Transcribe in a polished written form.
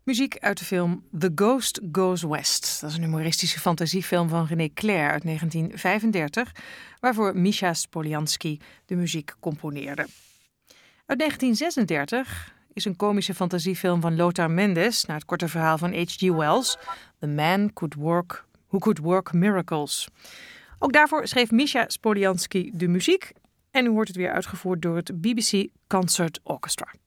Muziek uit de film The Ghost Goes West. Dat is een humoristische fantasiefilm van René Clair uit 1935... waarvoor Misha Spoliansky de muziek componeerde. Uit 1936 is een komische fantasiefilm van Lothar Mendes... naar het korte verhaal van H.G. Wells... The Man Who Could Work Miracles. Ook daarvoor schreef Misha Spoliansky de muziek... en u hoort het weer uitgevoerd door het BBC Concert Orchestra.